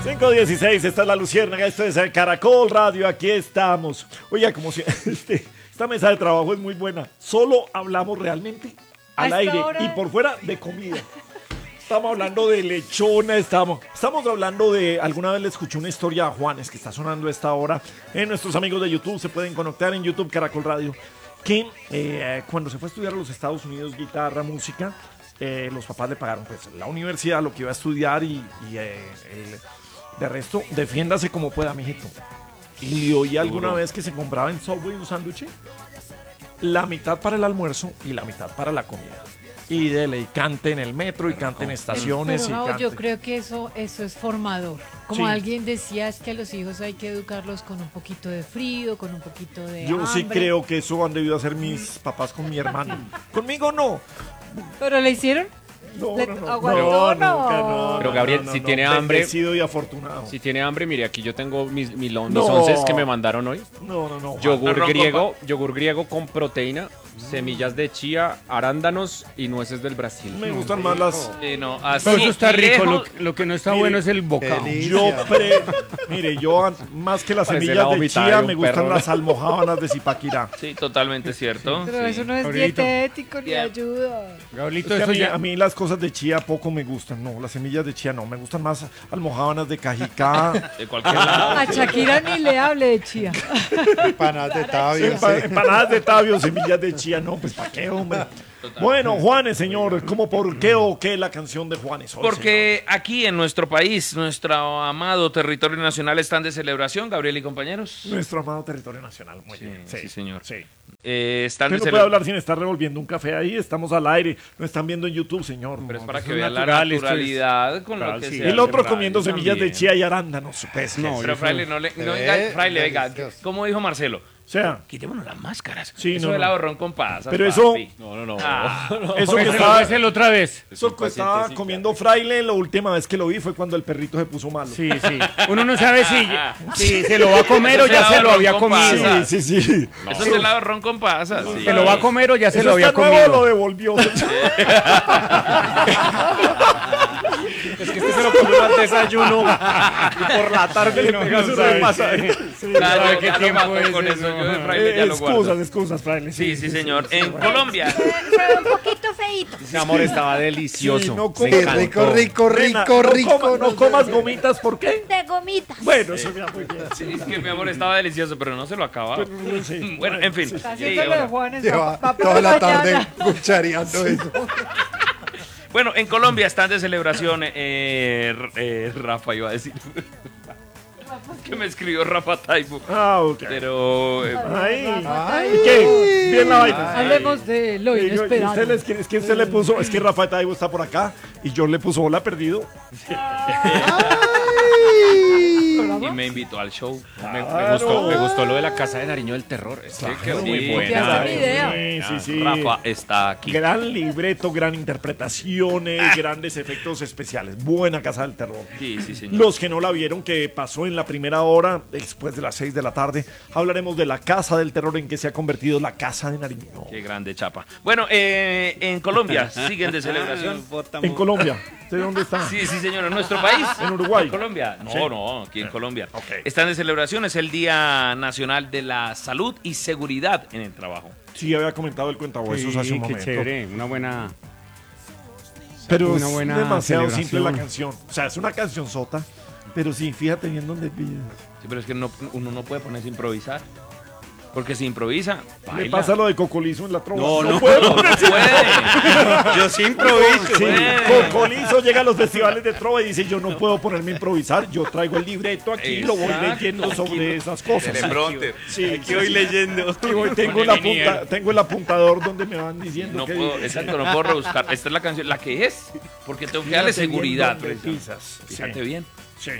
5:16, esta es La Luciérnaga, esto es Caracol Radio, aquí estamos. Oiga, como si esta mesa de trabajo es muy buena. Solo hablamos realmente al aire y por fuera de comida. Estamos hablando de lechona, estamos hablando de... Alguna vez le escuché una historia a Juanes que está sonando a esta hora. Nuestros amigos de YouTube se pueden conectar en YouTube Caracol Radio. Que cuando se fue a estudiar a los Estados Unidos guitarra, música, los papás le pagaron pues la universidad, lo que iba a estudiar y de resto, defiéndase como pueda, mijito. Y oí alguna vez que se compraba en Subway un sándwich, la mitad para el almuerzo y la mitad para la comida. Y dele, y cante en el metro, y cante en estaciones. Pero, y cante. yo creo que eso es formador. Como Sí. alguien decía, es que a los hijos hay que educarlos con un poquito de frío, con un poquito de Yo hambre. sí creo que eso han debido hacer mis papás con mi hermano. Conmigo no. ¿Pero le hicieron? No, Le- no, no. aguantó, No. Pero, Gabriel, si tiene hambre- Bendecido y afortunado. Si tiene hambre, mire, aquí yo tengo mis No. onces que me mandaron hoy. No. Yogur griego con proteína, semillas de chía, arándanos y nueces del Brasil. Me gustan más las... No, así Todo eso está rico, lejos- lo que no está Mire, bueno es el bocado. Mire, más que las Parece semillas la de vomitada chía, de un me gustan perro. las almojábanas de Zipaquirá. Sí, totalmente cierto. Pero sí. eso no es Gabrielito. dietético ni Bien. ayuda. Gabrielito, Es que eso a ya... mí las cosas de chía poco me gustan, no, las semillas de chía no, me gustan más almojábanas de cajicá, De cualquier lado. A Shakira ni le hable de chía. Empanadas de tabio. empanadas de tabio, semillas de chía, no, pues ¿para qué, hombre? Bueno, Juanes, señor, ¿cómo por qué o qué la canción de Juanes hoy, Porque aquí en nuestro país, nuestro amado territorio nacional están de celebración, Gabriel y compañeros. señor? Nuestro amado territorio nacional, muy bien. sí, señor. Sí. Están Usted de no puede celebración. hablar sin estar revolviendo un café ahí, estamos al aire, lo están viendo en YouTube, señor. Pero es para eso que es vean la natural, esto es- naturalidad con Claro, lo que sí. se Y el hace otro en comiendo radio semillas de también. chía y arándanos, pues, No, Pero eso- Fraile, Fraile, venga, delicioso. ¿cómo dijo Marcelo? o sea, Quitémonos las máscaras. Sí, Eso no, del no. ahorrón con pasas. Pero eso- papi. No. eso que Muéstreselo otra vez. eso que estaba comiendo Fraile, la última vez que lo vi fue cuando el perrito se puso malo. Sí. Uno no sabe si se lo va a comer o Eso ya se se lo lava había con comido. pasas. Sí. Eso es el ahorrón con pasas. Sí. Se lo va a comer o ya se Eso lo había está nuevo, lo comido. devolvió. Es que este se lo comió al desayuno y por la tarde le pega su sabe, repasa. Claro, qué ya lo tiempo mató es con eso. eso. Yo de Fraile ya lo guardo. excusas, Fraile. Sí, señor. En Colombia. Fue un poquito feíto. Ese amor estaba delicioso. Sí, no Me comas- encantó. Nena, no comas gomitas, ¿por qué? De gomitas. Bueno, eso me muy bien. Sí, es que mi amor estaba delicioso, pero no se lo acababa. Sí. Bueno, en fin. Está Sí, haciendo lo de ahora. Juanes. Lleva va por toda la mañana. tarde cuchareando eso. Bueno, en Colombia están de celebración. Rafa iba a decir. Que me escribió Rafa Taibo. Ah, ok. Pero. Ahí. ¿Y qué? Bien la vaina. Hablemos de lo Y inesperado. es que usted le puso, es que Rafa Taibo está por acá y yo le puso hola perdido. Y me invitó al show. Me gustó lo de la casa de Nariño del terror. Es que quedó muy sí. buena. Ya se idea. Sí. Rafa está aquí. Gran libreto, gran interpretaciones, grandes efectos especiales. Buena Casa del Terror. Sí, señor. Los que no la vieron, que pasó en la primera hora, después de las 6 de la tarde, hablaremos de la Casa del Terror en que se ha convertido la Casa de Nariño. Qué grande chapa. Bueno, en Colombia siguen de celebración. En Colombia. ¿De dónde está? Sí, señor, en nuestro país. En Uruguay. ¿En Colombia? No, Sí. no, aquí en Colombia. Ok. Están de celebración, es el Día Nacional de la Salud y Seguridad en el Trabajo. Sí, había comentado el cuentahuesos hace un qué momento. chévere, una buena... Pero Una es buena demasiado celebración. simple la canción. O sea, es una canción sota, pero sí, fíjate bien dónde pide. Sí, pero es que uno no puede ponerse a improvisar. Porque si improvisa, Le baila. pasa lo de Cocolizo en la trova. No puede No ponerse- puede. Yo sí improviso. Sí, puede. Cocolizo llega a los festivales de trova y dice, yo no puedo ponerme a improvisar, yo traigo el libreto aquí y lo voy Exacto. leyendo sobre esas cosas. Teleprompter. Sí, Aquí voy leyendo. y voy- tengo el apuntador donde me van diciendo No que puedo, exacto, no puedo rebuscar. Esta es la canción, la que es. Porque tengo que darle seguridad. Pisas. Fíjate bien. Sí.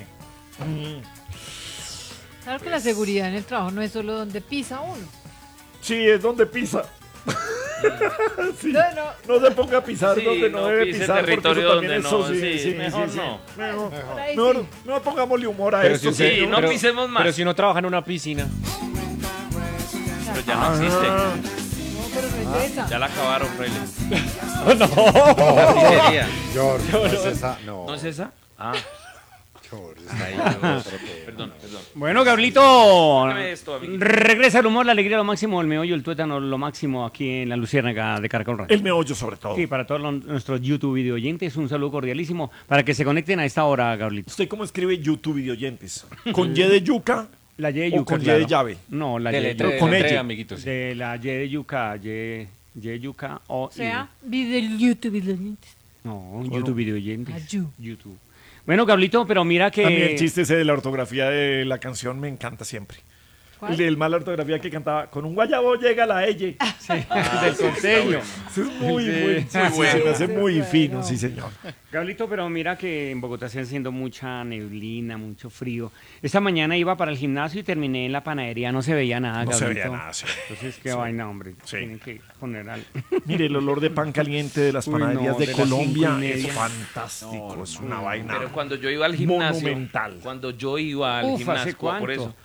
Claro que la seguridad en el trabajo no es solo donde pisa uno. Sí, es donde pisa. Sí. No, No se ponga a pisar Sí, donde no, no debe pise pisar. porque territorio eso también donde es no, soci- sí, mejor no. por ahí Mejor, sí. mejor pongámosle humor a Pero esto. si usted- Sí, no pisemos más. Pero si uno trabaja en una piscina. Pero ya no existe. Ah, No, pero no es esa. Ya la acabaron, Fraile. No, La pizzería. George, no es esa. No. ¿No es esa? Ah. Perdón. Bueno, Gablito, Dame esto, amiguito. regresa el humor, la alegría, lo máximo, el meollo, el tuétano, lo máximo aquí en la Luciérnaga de Caracol Radio. El meollo sobre todo. Sí, para todos nuestros YouTube video oyentes, un saludo cordialísimo para que se conecten a esta hora, Gablito. ¿Usted cómo escribe YouTube videoyentes? ¿Con Y de yuca? La Y de ¿O yuca, con Y claro. de llave? No, la Y de Deletre, yuca. con deletre, ella. amiguitos. De la Y de yuca, Y de yuca o O sea, video YouTube video. No, YouTube video oyentes. Ayú. YouTube. Bueno, Gablito, pero mira que... A mí el chiste ese de la ortografía de la canción me encanta siempre. ¿Cuál? El del mala ortografía que cantaba, con un guayabo llega la ella. del costeño. Eso es muy bueno. Muy bueno. Se me hace muy Bueno. fino, sí señor. Gablito, pero mira que en Bogotá está haciendo mucha neblina, mucho frío. Esta mañana iba para el gimnasio y terminé en la panadería, no se veía nada, No se Gablito. veía nada, sí. Entonces, qué vaina, hombre. Sí. Tienen que poner algo. Mire, el olor de pan caliente de las Uy, panaderías no, de de las Colombia 5:30. es fantástico. Es una vaina. Pero cuando yo iba al gimnasio, Monumental. cuando yo iba al Uf, gimnasio, ¿hace cuánto? por eso,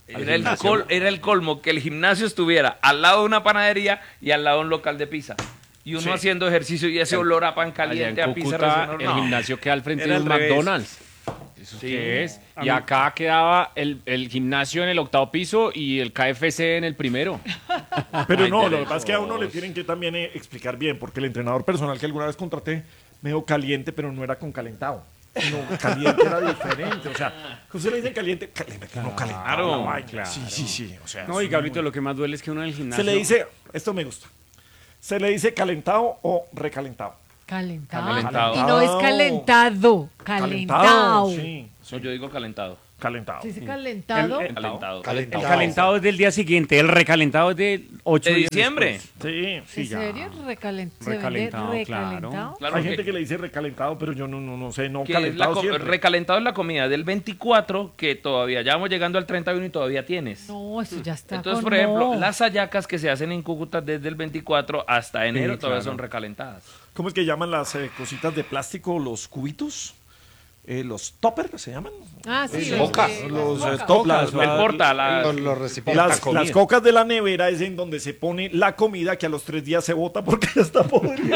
era el colmo que el gimnasio estuviera al lado de una panadería y al lado de un local de pizza. Y uno Sí. haciendo ejercicio y ese olor a pan Allá caliente, en a pizza Cúcuta, recién el horneado. gimnasio queda al frente Era de un al revés. McDonald's. ¿Eso Sí. qué es? Y acá quedaba el gimnasio en el 8º piso y el KFC en el primero. Pero Ay, no, lo de que pasa es que a uno le lejos. tienen que también explicar bien, porque el entrenador personal que alguna vez contraté me dijo caliente, pero no era con calentado. No, caliente era diferente. O sea, que usted le dice caliente, no calentado. Claro, la vaina. claro. Sí. O sea, No, es y Gablito, muy- lo que más duele es que uno en el gimnasio... Se le dice, esto me gusta, se le dice calentado o recalentado. Calentado. Calentado. Y no es calentado. Calentado. Sí, No, yo digo calentado. calentado. Se dice calentado. Calentado. El calentado es del día siguiente, el recalentado es del 8 ¿De días diciembre? después. Sí. Sí, ¿En ya. serio? ¿Se vende Recalentado, recalentado? Claro Hay que- gente que le dice recalentado, pero yo no sé, no que es la calentado siempre. recalentado es la comida del 24 que todavía ya vamos llegando al 31 y todavía tienes. No, eso ya está. Entonces, con por ejemplo, no. las hallacas que se hacen en Cúcuta desde el 24 hasta enero todavía claro. son recalentadas. ¿Cómo es que llaman las cositas de plástico, los cubitos? Los topper, ¿se llaman? Ah, sí. Los los cocas, de- los las top- cocas. las- El porta, Los recipientes. Las cocas de la nevera es en donde se pone la comida que a los 3 días se bota porque ya está podrida.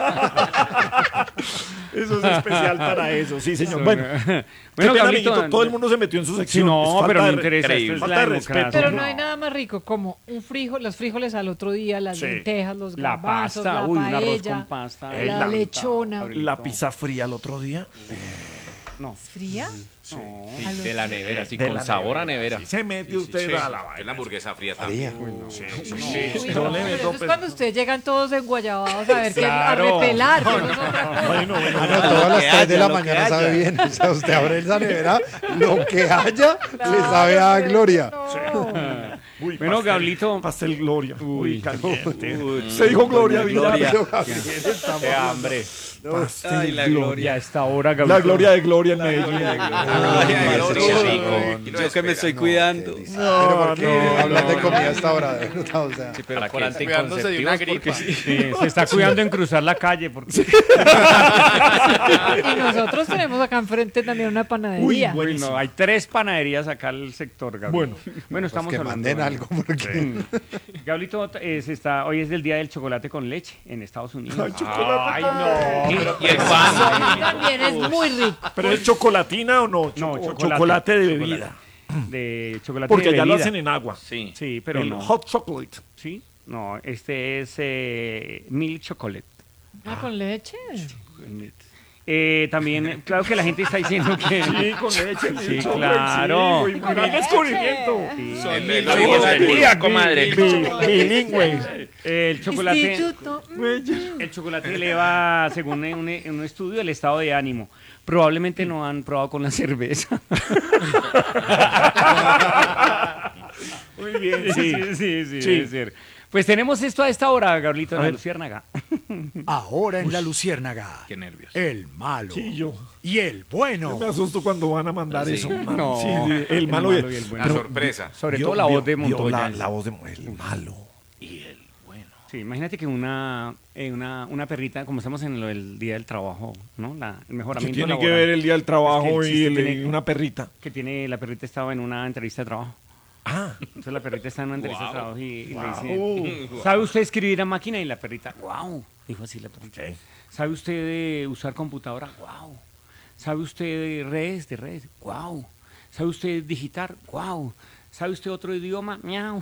Eso es especial para eso, sí, señor. Bueno, Bueno, bueno, Gablito, todo el mundo se metió en su Sí, sección. Es no, falta pero me de interesa. Esto es falta la de respeto. democracia. Pero no hay nada más rico como los frijoles al otro día, las Sí. lentejas, los La garbanzos, pasta, la uy, un arroz paella, con pasta. la lechona. La pizza fría el otro día. No. ¿Fría? Sí, de la nevera, así De con la sabor a nevera. Sí, se mete usted a la Es vaina. la hamburguesa fría también. Uy, Yo no, le pero meto, eso es pues. cuando ustedes llegan todos enguayabados a ver Claro. que a repelar. que no es otra cosa. Bueno, Ah, no, todas las 3 de la mañana sabe bien. O sea, usted abre esa nevera, lo que haya, le sabe a Claro, Gloria. no. Uy, Bueno, pastel, Gablito. Pastel Gloria. Uy, Uy. caliente. Se dijo Gloria, Vidal. Qué hambre. Pastel Ya Gloria. a esta hora, Gablito. La gloria de Gloria en Medellín. Yo que me estoy cuidando. Pero ¿por qué hablar de comida hasta ahora? De verdad, o sea. Pero Para por que anticonceptivos, de una porque gripa. sí. Sí, se está cuidando en cruzar la calle porque Y nosotros tenemos acá enfrente también una panadería. Uy, Uy, no, hay 3 panaderías acá al sector, Gablito. Bueno, estamos Que hablando. manden algo, porque Gablito, hoy es el día del chocolate con leche en Estados Unidos. Ay, chocolate. Ay, no. Y el pan. También es muy rico. ¿Pero es chocolatina o no? No, Chocolate de bebida. De chocolate Porque de ya lo bebida. hacen en agua. Sí. Sí, pero el no. hot chocolate. Sí, no, este es milk chocolate. Ah, con leche. También, claro que la gente está diciendo que... Sí, con leche. Sí, chocolate, claro. Sí, gran descubrimiento. Mira, comadre. Bilingüe. El chocolate, Instituto. el chocolate eleva, según un estudio, el estado de ánimo. Probablemente no han probado con la cerveza. Muy bien, Sí, sí. sí, sí, Sí. debe ser. Pues tenemos esto a esta hora, Gablito, en A la ver. Luciérnaga. Ahora en la Luciérnaga. Qué nervios. El malo. Sí, yo. Y el bueno. Me asusto cuando van a mandar Sí. eso. No, Sí, el malo y el bueno. Una sorpresa. Sobre Vio- todo la vio- voz de vio Montoya. La voz de el malo. Sí, imagínate que una perrita, como estamos en lo del Día del Trabajo, ¿no? El ¿Qué mejoramiento tiene que laboral, ver el día del trabajo Es que el y chiste tiene- una perrita? que tiene, la perrita estaba en una entrevista de trabajo. Ah, Entonces la perrita está en una entrevista de trabajo y le wow. dice, ¿sabe usted escribir a máquina? Y la perrita, wow, dijo así la perrita. Ok. ¿Sabe usted usar computadora? Wow. ¿Sabe usted de redes? ¡Guau! ¿Sabe usted digitar? ¡Guau! ¿Sabe usted otro idioma? ¡Miau!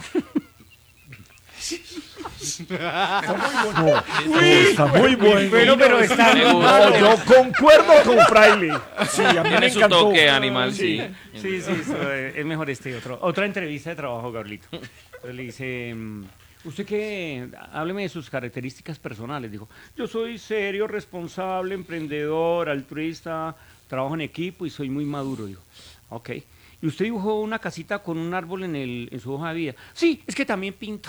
Está muy bueno. Pero está Me muy gusta. malo. No, yo concuerdo con Fraile. Sí, a mí me Tiene su encantó. toque animal, sí. Sí, es mejor otro. Otra entrevista de trabajo, Gabrielito. Entonces le dice, ¿usted qué? Hábleme de sus características personales. Dijo, yo soy serio, responsable, emprendedor, altruista, trabajo en equipo y soy muy maduro. Dijo, ok. ¿Y usted dibujó una casita con un árbol en su hoja de vida? Sí, es que también pinto.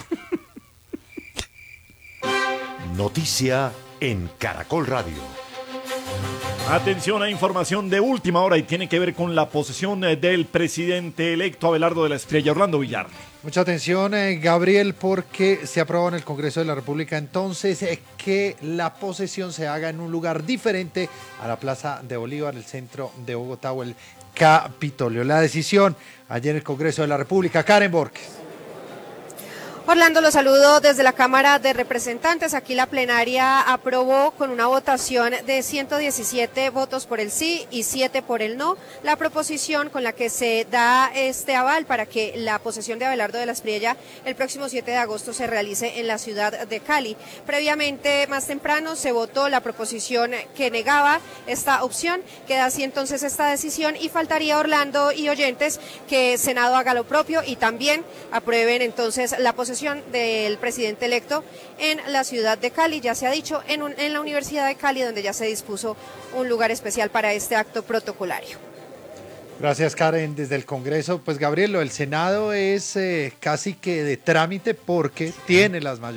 Noticia en Caracol Radio. Atención a información de última hora y tiene que ver con la posesión del presidente electo Abelardo de la Estrella, Orlando Villar. Mucha atención, Gabriel, porque se aprobó en el Congreso de la República entonces que la posesión se haga en un lugar diferente a la Plaza de Bolívar, el centro de Bogotá o el Capitolio. La decisión ayer en el Congreso de la República. Karen Borges. Orlando, los saludo desde la Cámara de Representantes. Aquí la plenaria aprobó con una votación de 117 votos por el sí y 7 por el no la proposición con la que se da este aval para que la posesión de Abelardo de la Espriella el próximo 7 de agosto se realice en la ciudad de Cali. Previamente, más temprano, se votó la proposición que negaba esta opción. Queda así entonces esta decisión y faltaría, Orlando y oyentes, que Senado haga lo propio y también aprueben entonces la posesión del presidente electo en la ciudad de Cali. Ya se ha dicho en la Universidad de Cali, donde ya se dispuso un lugar especial para este acto protocolario. Gracias, Karen. Desde el Congreso, pues Gabriel, lo del Senado es casi que de trámite porque tiene las mayorías.